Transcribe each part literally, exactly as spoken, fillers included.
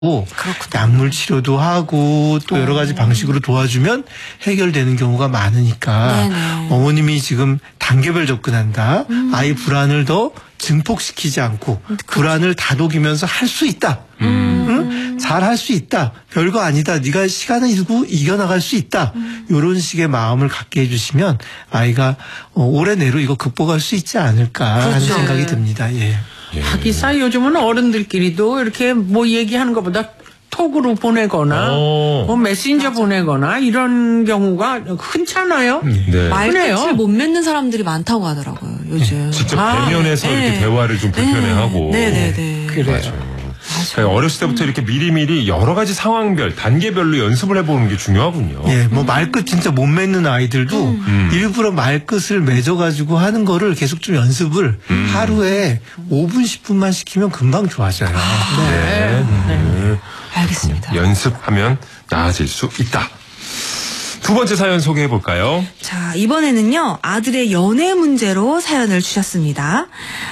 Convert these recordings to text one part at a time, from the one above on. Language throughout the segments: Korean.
약물 치료도 하고 또 여러 가지 방식으로 도와주면 해결되는 경우가 많으니까 네네. 어머님이 지금 단계별 접근한다. 음. 아이 불안을 더 증폭시키지 않고 그렇죠. 불안을 다독이면서 할 수 있다. 음. 응? 잘 할 수 있다. 별거 아니다. 네가 시간을 잃고 이겨나갈 수 있다. 음. 이런 식의 마음을 갖게 해주시면 아이가 올해 내로 이거 극복할 수 있지 않을까 그렇죠. 하는 생각이 듭니다. 예. 예. 하기사 요즘은 어른들끼리도 이렇게 뭐 얘기하는 것보다 톡으로 보내거나 뭐 메신저 맞아. 보내거나 이런 경우가 흔찮아요. 네. 말끝을 못 맺는 사람들이 많다고 하더라고요. 요즘. 직접 아, 대면해서 네. 이렇게 대화를 좀 불편해하고. 네네네. 네, 네. 그래요. 맞아요. 그러니까 어렸을 때부터 음. 이렇게 미리미리 여러 가지 상황별, 단계별로 연습을 해보는 게 중요하군요. 예, 뭐 말끝 진짜 못 맺는 아이들도 음. 일부러 말끝을 맺어가지고 하는 거를 계속 좀 연습을 음. 하루에 오 분, 십 분만 시키면 금방 좋아져요. 아, 네. 네. 네. 네. 알겠습니다. 연습하면 나아질 수 있다. 두 번째 사연 소개해 볼까요? 자, 이번에는요, 아들의 연애 문제로 사연을 주셨습니다.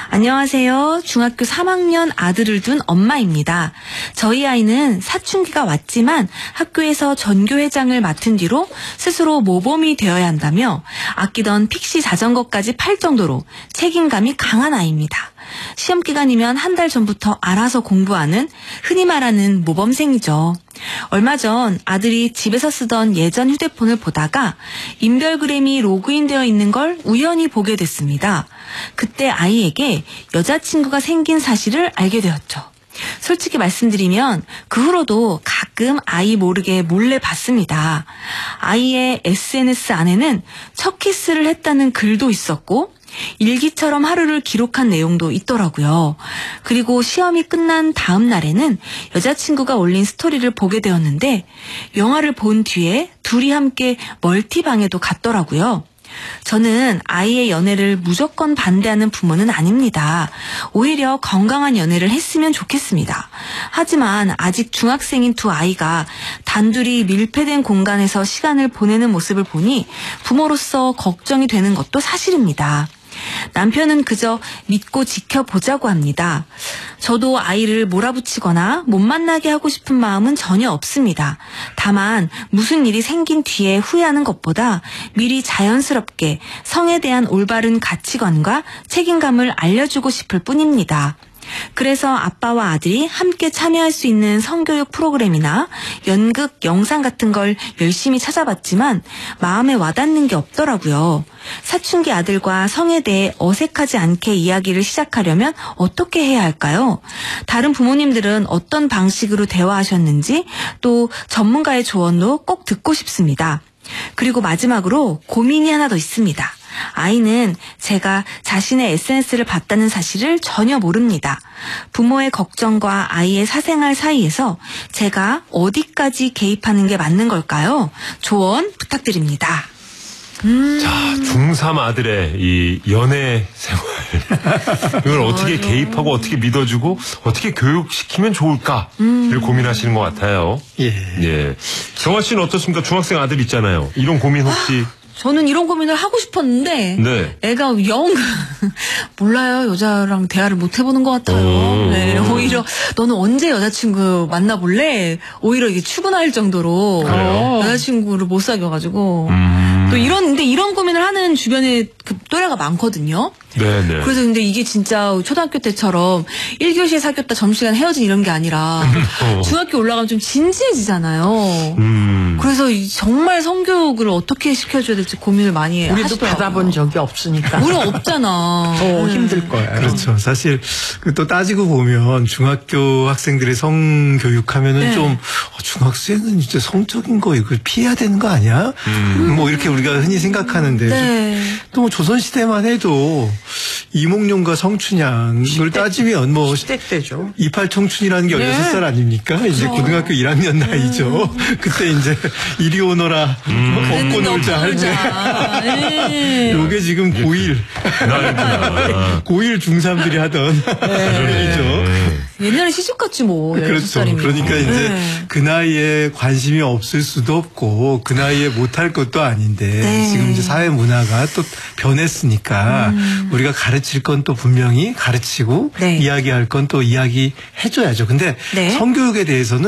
안녕하세요. 중학교 삼 학년 아들을 둔 엄마입니다. 저희 아이는 사춘기가 왔지만 학교에서 전교회장을 맡은 뒤로 스스로 모범이 되어야 한다며 아끼던 픽시 자전거까지 팔 정도로 책임감이 강한 아이입니다. 시험 기간이면 한 달 전부터 알아서 공부하는 흔히 말하는 모범생이죠. 얼마 전 아들이 집에서 쓰던 예전 휴대폰을 보다가 인별그램이 로그인되어 있는 걸 우연히 보게 됐습니다. 그때 아이에게 여자친구가 생긴 사실을 알게 되었죠. 솔직히 말씀드리면 그 후로도 가끔 아이 모르게 몰래 봤습니다. 아이의 에스엔에스 안에는 첫 키스를 했다는 글도 있었고 일기처럼 하루를 기록한 내용도 있더라고요. 그리고 시험이 끝난 다음 날에는 여자친구가 올린 스토리를 보게 되었는데 영화를 본 뒤에 둘이 함께 멀티방에도 갔더라고요. 저는 아이의 연애를 무조건 반대하는 부모는 아닙니다. 오히려 건강한 연애를 했으면 좋겠습니다. 하지만 아직 중학생인 두 아이가 단둘이 밀폐된 공간에서 시간을 보내는 모습을 보니 부모로서 걱정이 되는 것도 사실입니다. 남편은 그저 믿고 지켜보자고 합니다. 저도 아이를 몰아붙이거나 못 만나게 하고 싶은 마음은 전혀 없습니다. 다만 무슨 일이 생긴 뒤에 후회하는 것보다 미리 자연스럽게 성에 대한 올바른 가치관과 책임감을 알려주고 싶을 뿐입니다. 그래서 아빠와 아들이 함께 참여할 수 있는 성교육 프로그램이나 연극, 영상 같은 걸 열심히 찾아봤지만 마음에 와닿는 게 없더라고요. 사춘기 아들과 성에 대해 어색하지 않게 이야기를 시작하려면 어떻게 해야 할까요? 다른 부모님들은 어떤 방식으로 대화하셨는지 또 전문가의 조언도 꼭 듣고 싶습니다. 그리고 마지막으로 고민이 하나 더 있습니다. 아이는 제가 자신의 에스엔에스를 봤다는 사실을 전혀 모릅니다. 부모의 걱정과 아이의 사생활 사이에서 제가 어디까지 개입하는 게 맞는 걸까요? 조언 부탁드립니다. 음. 자, 중삼 아들의 이 연애 생활. 이걸 어떻게 개입하고 어떻게 믿어주고 어떻게 교육시키면 좋을까를 음. 고민하시는 것 같아요. 예. 예. 정아 씨는 어떻습니까? 중학생 아들 있잖아요. 이런 고민 혹시? 저는 이런 고민을 하고 싶었는데 네. 애가 영 몰라요. 여자랑 대화를 못 해보는 것 같아요. 음. 네, 오히려 너는 언제 여자친구 만나볼래? 오히려 이게 출근할 정도로 그래요? 여자친구를 못 사귀어가지고 음. 또 이런 근데 이런 고민을 하는 주변에 그 또래가 많거든요. 네네. 그래서 근데 이게 진짜 초등학교 때처럼 일 교시에 사귀었다 점심시간 헤어진 이런 게 아니라 어. 중학교 올라가면 좀 진지해지잖아요. 음. 그래서 정말 성교육을 어떻게 시켜줘야 될지 고민을 많이 우리도 하시더라고요. 받아본 적이 없으니까. 우리 없잖아. 더 힘들 거예요. 그렇죠. 사실 또 따지고 보면 중학교 학생들의 성교육하면은 네. 좀 어, 중학생은 진짜 성적인 거 이거 피해야 되는 거 아니야? 음. 뭐 이렇게 우리가 흔히 생각하는데 네. 또 뭐 조선시대만 해도 이몽룡과 성춘향을 따지면 뭐 시대 때죠. 이팔 청춘이라는 게 네. 열여섯 살 아닙니까? 이제 고등학교 일 학년 나이죠. 음. 그때 이제 이리 오너라 음. 업고 놀자 할 때. 네. 요게 지금 고일. 고일 중삼들이 하던 얘기죠. 네. 옛날에 시집갔지 뭐. 열여섯 그렇죠. 살이면. 그러니까 이제 네. 그 나이에 관심이 없을 수도 없고 그 나이에 못할 것도 아닌데 네. 지금 이제 사회 문화가 또 변했으니까 음. 우리가 가르칠 건 또 분명히 가르치고 네. 이야기할 건 또 이야기해줘야죠. 근데 네. 성교육에 대해서는